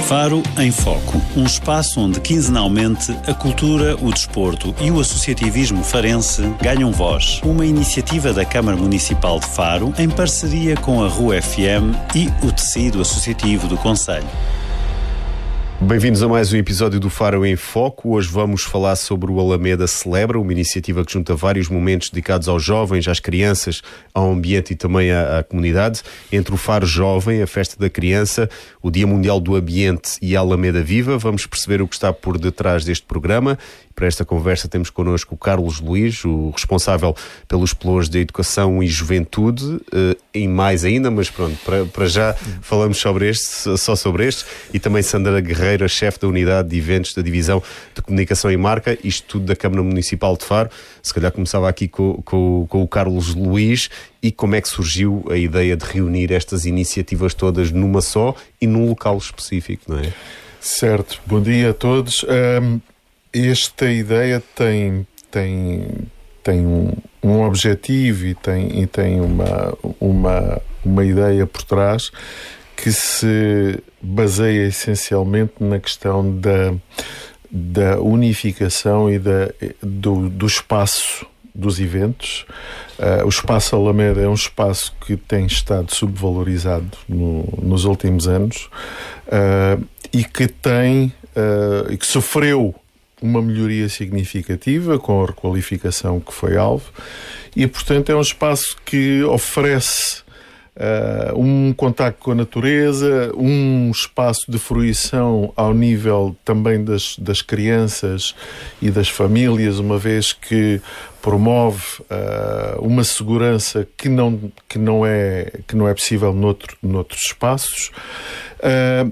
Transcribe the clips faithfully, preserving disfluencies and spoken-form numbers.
Faro em Foco, um espaço onde quinzenalmente a cultura, o desporto e o associativismo farense ganham voz. Uma iniciativa da Câmara Municipal de Faro em parceria com a R U F M e o tecido associativo do concelho. Bem-vindos a mais um episódio do Faro em Foco. Hoje vamos falar sobre o Alameda Celebra, uma iniciativa que junta vários momentos dedicados aos jovens, às crianças, ao ambiente e também à, à comunidade. Entre o Faro Jovem, a Festa da Criança, o Dia Mundial do Ambiente e a Alameda Viva, vamos perceber o que está por detrás deste programa. Para esta conversa temos connosco o Carlos Luís, o responsável pelos pelouros de Educação e Juventude, uh, e mais ainda, mas pronto, para, para já falamos sobre este, só sobre este, e também Sandra Guerreira, chefe da Unidade de Eventos da Divisão de Comunicação e Marca, isto tudo da Câmara Municipal de Faro. Se calhar começava aqui com, com, com o Carlos Luís, e como é que surgiu a ideia de reunir estas iniciativas todas numa só e num local específico, não é? Certo, bom dia a todos. Um... Esta ideia tem, tem, tem um, um objetivo e tem, e tem uma, uma, uma ideia por trás que se baseia essencialmente na questão da, da unificação e da, do, do espaço dos eventos. Uh, o Espaço Alameda é um espaço que tem estado subvalorizado no, nos últimos anos uh, e que tem uh, e que sofreu uma melhoria significativa com a requalificação que foi alvo e, portanto, é um espaço que oferece uh, um contacto com a natureza, um espaço de fruição ao nível também das, das crianças e das famílias, uma vez que promove uh, uma segurança que não, que não é, que não é possível noutro, noutros espaços uh,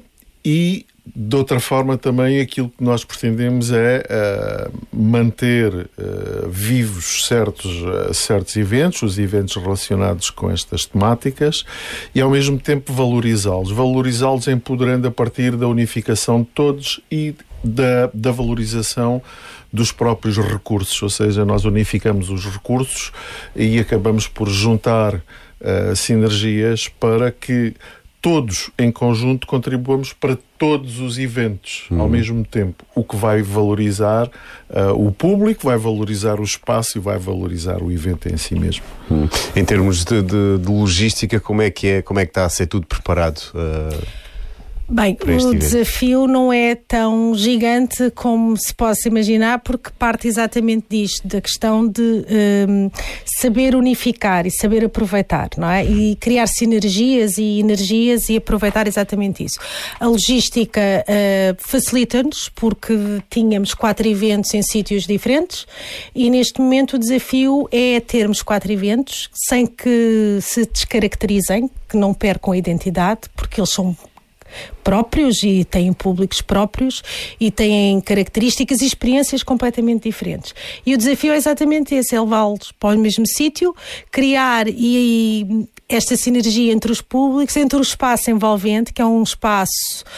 e de outra forma, também aquilo que nós pretendemos é uh, manter uh, vivos certos, uh, certos eventos, os eventos relacionados com estas temáticas, e ao mesmo tempo valorizá-los. Valorizá-los empoderando a partir da unificação de todos e da, da valorização dos próprios recursos, ou seja, nós unificamos os recursos e acabamos por juntar uh, sinergias para que todos em conjunto contribuamos para todos os eventos uhum. ao mesmo tempo, o que vai valorizar uh, o público, vai valorizar o espaço e vai valorizar o evento em si mesmo. Uhum. Em termos de, de, de logística, como é que é, como é que está a ser tudo preparado? Uh... Bem, o desafio não é tão gigante como se possa imaginar, porque parte exatamente disto, da questão de um, saber unificar e saber aproveitar, não é? E criar sinergias e energias e aproveitar exatamente isso. A logística uh, facilita-nos, porque tínhamos quatro eventos em sítios diferentes e neste momento o desafio é termos quatro eventos sem que se descaracterizem, que não percam a identidade, porque eles são próprios e têm públicos próprios e têm características e experiências completamente diferentes. E o desafio é exatamente esse, é levá-los para o mesmo sítio, criar e, e esta sinergia entre os públicos, entre o espaço envolvente, que é um espaço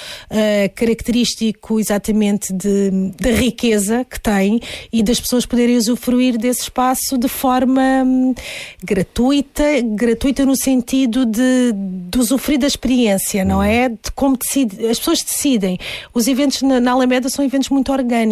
uh, característico exatamente de, da riqueza que tem e das pessoas poderem usufruir desse espaço de forma um, gratuita, gratuita no sentido de, de usufruir da experiência, não é? De como decide, as pessoas decidem. Os eventos na, na Alameda são eventos muito orgânicos.